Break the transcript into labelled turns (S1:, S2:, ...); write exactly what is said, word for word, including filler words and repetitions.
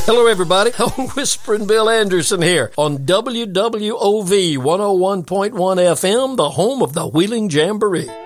S1: Hello, everybody. Whispering Bill Anderson here on W W O V one oh one point one F M, the home of the Wheeling Jamboree.